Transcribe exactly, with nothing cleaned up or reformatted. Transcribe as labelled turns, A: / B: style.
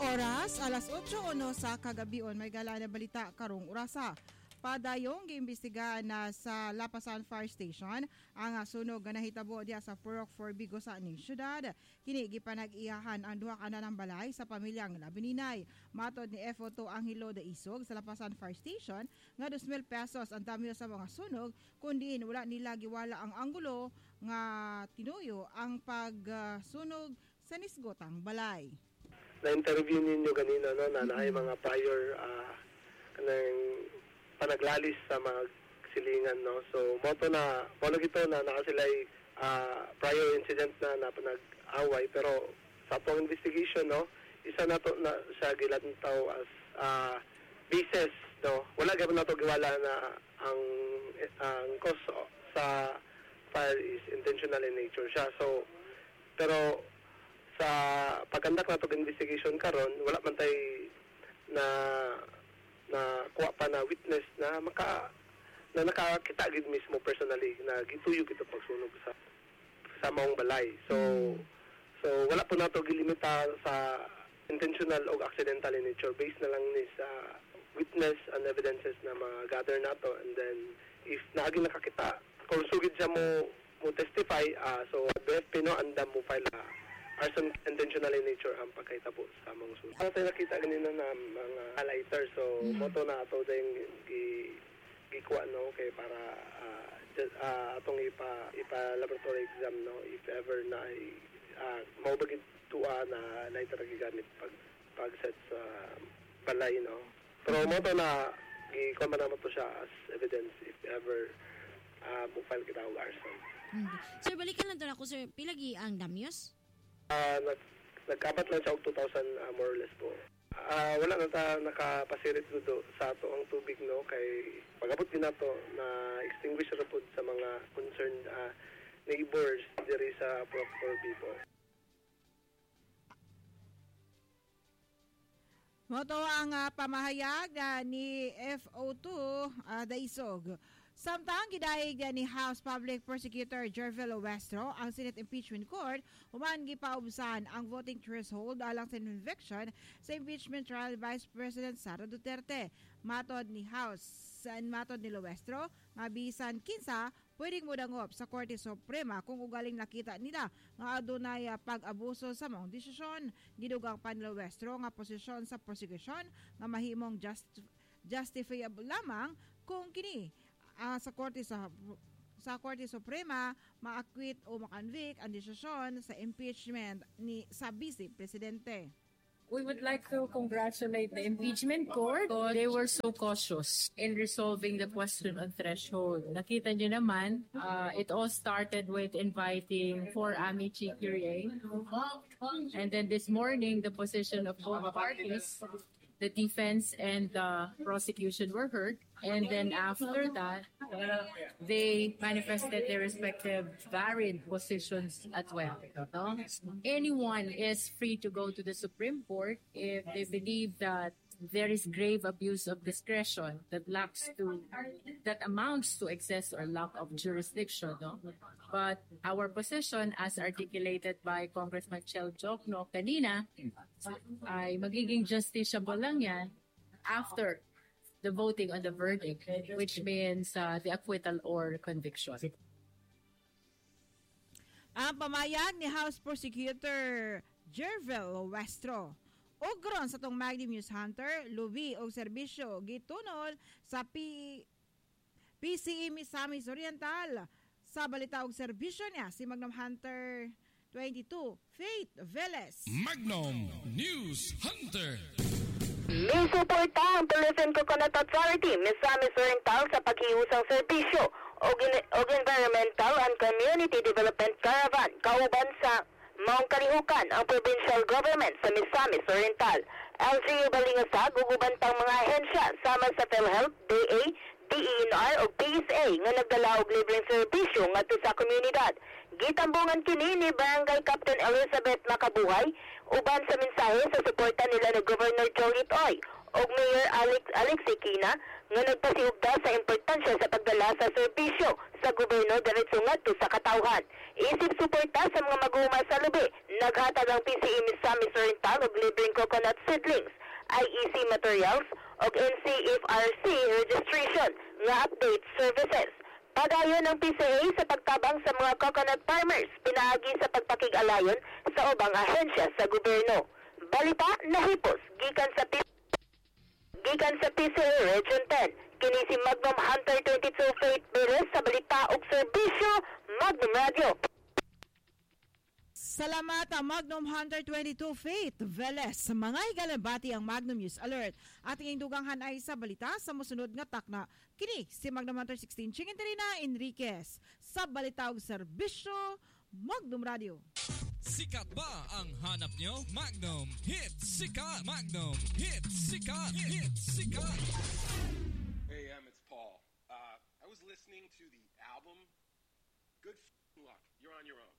A: oras, alas otso uno sa kagabion, may gala na balita karong orasa. Padayong giimbestigahan na sa Lapasan Fire Station ang sunog nga nahitabo diha sa Purok for Bigo sa aning syudad. Kini gipanag-iyahan ang duha ka na ng balay sa pamilyang nabininay. Matod ni F O two Angelo de Isog sa Lapasan Fire Station nga two mil pesos ang damyo sa mga sunog, kundi wala nila giwala ang anggulo nga tinuyo ang pagsunog sa nisgotang balay.
B: Na-interview ninyo ganina no na naay mga prior uh, kanang panaglalis sa mga silingan no, so moto na mono gito na nakasilay uh, prior incident na na panag-away, pero sa atong investigation no, isa na to na sa gilantaw as uh, basis no, wala gyud na to giwala na ang ang cause sa fire is intentional in nature siya. So pero sa pagkandak na to investigation karon wala man tay na na kuha pa na witness na maka na nakakita gid mismo personally na gituyo ito pagsunog sa sa maong balay. So mm. so wala po nato gilimita sa intentional o accidental in nature, based na lang ni sa witness and evidences na ma-gather nato, and then if naagi nakakita kung sugid siya mo mo testify, uh, so B F P no andam mo file uh, arson intentional in nature ang pagkahitabo sa mga susunod. Ano tayo nakita ganina na mga highlighter, so mm-hmm. moto na ito dahil gikuha no, kay para uh, just, uh, atong ipa, ipa laboratory exam no, if ever na uh, maubagid tuwa na lighter gigamit pag pag-set sa balay no. Pero mm-hmm. moto na gikuha man naman to siya as evidence if ever uh, mufile kita og arson.
C: Mm-hmm. Sir, balikan lang to ako sir, pilagi ang damyos?
B: Uh, nag, nagkabat lang siya og two thousand uh, more or less po. Uh, wala na ta nakapasirit do sa ato ang tubig no, kay pag-abot din nato na extinguish ra pud sa mga concerned uh, neighbors diri sa Purok for Bigo.
A: Moto ang uh, pamahayag uh, ni F O two uh, Daisog. Samtang gidayeg ni House Public Prosecutor Jervelo Westro ang Senate Impeachment Court, human gipaubsan ang voting threshold alang sa conviction sa impeachment trial Vice President Sara Duterte. Matod ni House and matod ni Westro, nga bisan kinsa pwedeng mudangop sa Korte Suprema kung ugaling nakita nila nga adunay pag-abuso sa mong desisyon. Gidugang pa ni Westro nga posisyon sa prosecution nga mahimong just, justifiable lamang kung kini Uh, sa Korte sa sa Korte Suprema ma-acquit o ma-convict ang desisyon sa impeachment ni sa Vice Presidente.
D: We would like to congratulate the impeachment court. They were so cautious in resolving the question on threshold. Nakita niyo naman, uh, it all started with inviting four amici curiae. And then this morning, the position of both parties, the defense and the prosecution, were heard. And then after that, they manifested their respective varied positions as well. No? Anyone is free to go to the Supreme Court if they believe that there is grave abuse of discretion that lacks to that amounts to excess or lack of jurisdiction. No? But our position, as articulated by Congressman Chel Jokno kanina, ay magiging justiciable lang yan after the voting on the verdict, which means uh, the acquittal or conviction.
A: Ang pamayag ni House Prosecutor Jervelo Westro. Ogron sa tong Magnum News Hunter, lubi o serbisyo gitunol sa P C E Misamis Oriental. Sa balita og serbisyo niya si Magnum Hunter twenty-two, Faith Velez.
E: Magnum News Hunter.
F: May suporta ang Philippine Coconut Authority, Misamis Oriental sa paghiusang serbisyo o, o Environmental and Community Development Caravan kauban sa Maong Kalihukan ang provincial government sa Misamis Oriental. L G U Balingasag, gugubantang mga ahensya sama sa PhilHealth, D A, D T E N R o P S A nga nagdala og libreng serbisyo ngadto sa komunidad. Gitambungan kini ni Barangay Captain Elizabeth Makabuhay uban sa mensahe sa suporta nila ni Governor Jolit Oy o Mayor Alex Alexi Quina nga nagpasiugda sa importansya sa pagdala sa serbisyo sa gobyerno diretso ngadto sa katawhan. Isip suporta sa mga maguma sa lubi, naghatag ang P C E Misamis Oriental og libreng coconut seedlings, I E C materials og N C F R C registration nga update services. Padayon ng P C A sa pagtabang sa mga coconut farmers, pinaagi sa pagpakig-alayon sa ubang ahensya sa gobyerno. Balita nahipos gikan sa P- gikan sa P C A Region ten. Kini si Magnum Hunter twenty-two Faith Perez sa balita ug serbisyo Magnum Radio.
A: Salamat ang Magnum Hunter twenty-two Faith Velez. Mga higalabati ang Magnum News Alert. Ating induganghan ay sa balita sa musunod nga takna. Kini si Magnum Hunter sixteen Chingenterina Enriquez sa balita ug serbisyo Magnum Radio.
E: Sikat ba ang hanap nyo? Magnum Hits Sikat. Magnum Hits Sikat. Hits Sikat.
G: Hey, um, it's Paul. Uh, I was listening to the album. Good f***ing luck. You're on your own.